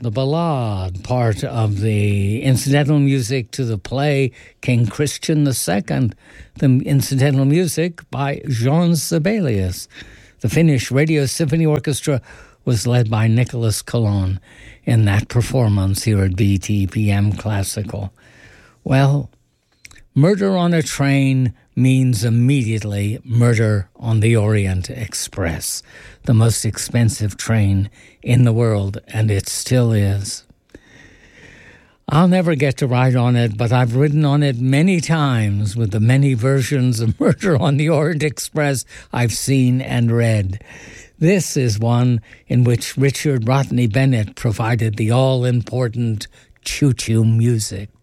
the ballade part of the incidental music to the play King Christian II, the incidental music by Jean Sibelius. The Finnish Radio Symphony Orchestra was led by Nicholas Colon in that performance here at BTPM Classical. Well, Murder on a Train means immediately Murder on the Orient Express, the most expensive train in the world, and it still is. I'll never get to ride on it, but I've ridden on it many times with the many versions of Murder on the Orient Express I've seen and read. This is one in which Richard Rodney Bennett provided the all-important choo-choo music.